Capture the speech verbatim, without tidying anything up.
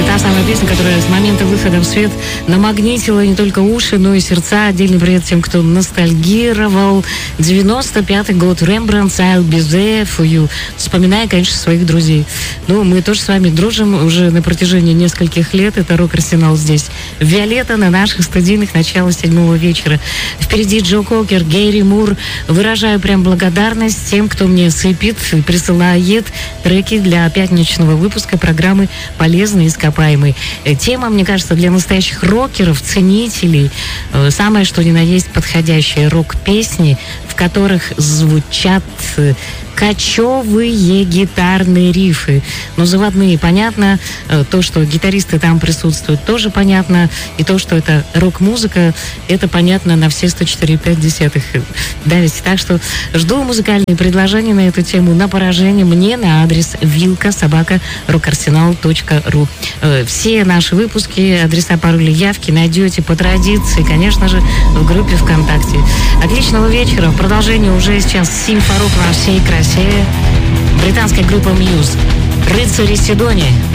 Кстати, та самая песня, которая с момента выхода в свет намагнитила не только уши, но и сердца. Отдельный привет тем, кто ностальгировал. девяносто пятый год. Rembrandt's I'll be there for you. Вспоминая, конечно, своих друзей. Ну, мы тоже с вами дружим уже на протяжении нескольких лет. Это рок-арсенал здесь. Виолетта на наших студийных, начало седьмого вечера. Впереди Джо Кокер, Гэри Мур. Выражаю прям благодарность тем, кто мне сыпет и присылает треки для пятничного выпуска программы «Полезный ископаемый». Тема, мне кажется, для настоящих рокеров, ценителей, самое что ни на есть подходящее рок-песни, в которых звучат кочевые гитарные рифы. Но заводные, понятно. То, что гитаристы там присутствуют, тоже понятно. И то, что это рок-музыка, это понятно на все сто четыре и пять десятых. Давите. Так что жду музыкальные предложения на эту тему на поражение мне на адрес вилка собака рокарсенал точка ру. Все наши выпуски, адреса, пароли, явки найдете по традиции, конечно же, в группе ВКонтакте. Отличного вечера. Продолжение уже сейчас Симферополь во всей красе. Британская группа Muse. Рыцари Сидонии.